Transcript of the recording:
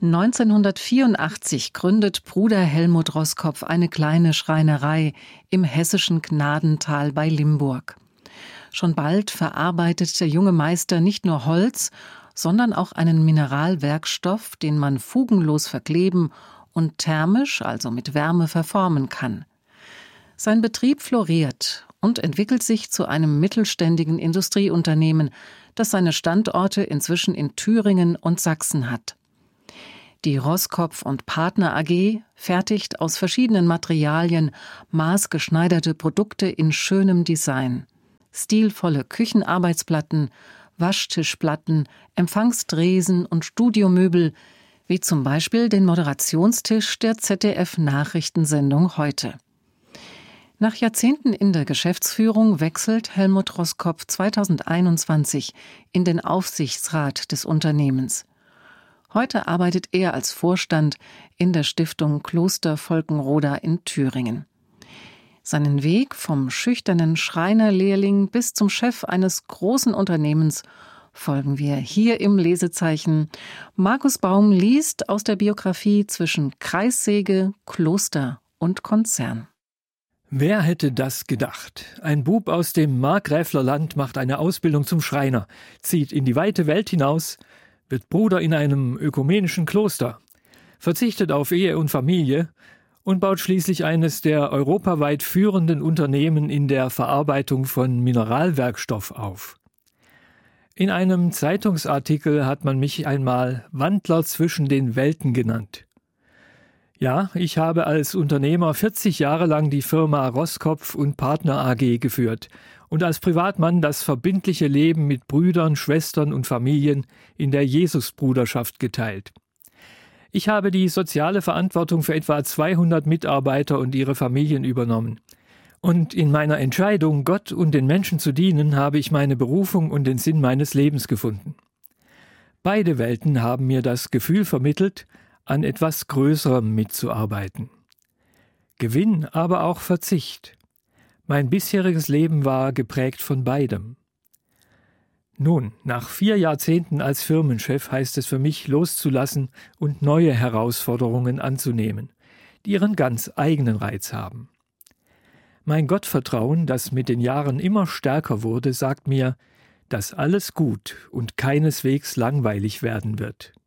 1984 gründet Bruder Helmut Roskopf eine kleine Schreinerei im hessischen Gnadental bei Limburg. Schon bald verarbeitet der junge Meister nicht nur Holz, sondern auch einen Mineralwerkstoff, den man fugenlos verkleben und thermisch, also mit Wärme, verformen kann. Sein Betrieb floriert und entwickelt sich zu einem mittelständigen Industrieunternehmen, das seine Standorte inzwischen in Thüringen und Sachsen hat. Die Roskopf und Partner AG fertigt aus verschiedenen Materialien maßgeschneiderte Produkte in schönem Design. Stilvolle Küchenarbeitsplatten, Waschtischplatten, Empfangstresen und Studiomöbel, wie zum Beispiel den Moderationstisch der ZDF-Nachrichtensendung Heute. Nach Jahrzehnten in der Geschäftsführung wechselt Helmut Roskopf 2021 in den Aufsichtsrat des Unternehmens. Heute arbeitet er als Vorstand in der Stiftung Kloster Volkenroda in Thüringen. Seinen Weg vom schüchternen Schreinerlehrling bis zum Chef eines großen Unternehmens folgen wir hier im Lesezeichen. Markus Baum liest aus der Biografie zwischen Kreissäge, Kloster und Konzern. Wer hätte das gedacht? Ein Bub aus dem Markgräflerland macht eine Ausbildung zum Schreiner, zieht in die weite Welt hinaus, wird Bruder in einem ökumenischen Kloster, verzichtet auf Ehe und Familie und baut schließlich eines der europaweit führenden Unternehmen in der Verarbeitung von Mineralwerkstoff auf. In einem Zeitungsartikel hat man mich einmal Wandler zwischen den Welten genannt. Ja, ich habe als Unternehmer 40 Jahre lang die Firma Roskopf und Partner AG geführt und als Privatmann das verbindliche Leben mit Brüdern, Schwestern und Familien in der Jesusbruderschaft geteilt. Ich habe die soziale Verantwortung für etwa 200 Mitarbeiter und ihre Familien übernommen. Und in meiner Entscheidung, Gott und den Menschen zu dienen, habe ich meine Berufung und den Sinn meines Lebens gefunden. Beide Welten haben mir das Gefühl vermittelt, an etwas Größerem mitzuarbeiten. Gewinn, aber auch Verzicht. Mein bisheriges Leben war geprägt von beidem. Nun, nach 4 Jahrzehnten als Firmenchef heißt es für mich, loszulassen und neue Herausforderungen anzunehmen, die ihren ganz eigenen Reiz haben. Mein Gottvertrauen, das mit den Jahren immer stärker wurde, sagt mir, dass alles gut und keineswegs langweilig werden wird.